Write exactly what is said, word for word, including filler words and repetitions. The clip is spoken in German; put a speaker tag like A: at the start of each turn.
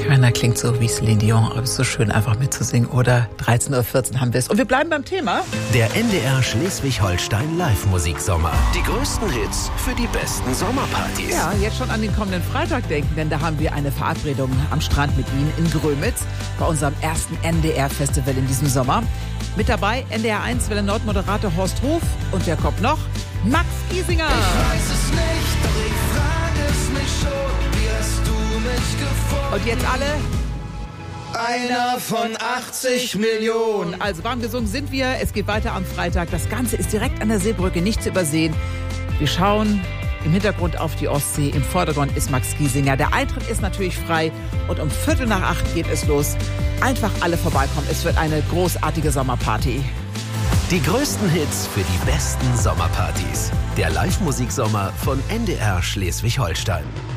A: Keiner klingt so wie Celine Dion, aber es ist so schön, einfach mitzusingen. Oder dreizehn Uhr vierzehn haben wir es. Und wir bleiben beim Thema.
B: Der N D R Schleswig-Holstein Live-Musiksommer. Die größten Hits für die besten Sommerpartys.
A: Ja, jetzt schon an den kommenden Freitag denken, denn da haben wir eine Verabredung am Strand mit Ihnen in Grömitz bei unserem ersten N D R-Festival in diesem Sommer. Mit dabei N D R eins Welle Nord Moderator Horst Hof und wer kommt noch? Max Giesinger.
C: Ich weiß es nicht, doch ich frage es mich schon. Wie hast du mich gefunden?
A: Und jetzt alle?
C: Einer von achtzig Millionen.
A: Also warm gesungen sind wir. Es geht weiter am Freitag. Das Ganze ist direkt an der Seebrücke, nicht zu übersehen. Wir schauen im Hintergrund auf die Ostsee. Im Vordergrund ist Max Giesinger. Der Eintritt ist natürlich frei. Und um Viertel nach acht geht es los. Einfach alle vorbeikommen. Es wird eine großartige Sommerparty.
B: Die größten Hits für die besten Sommerpartys. Der Live-Musiksommer von N D R Schleswig-Holstein.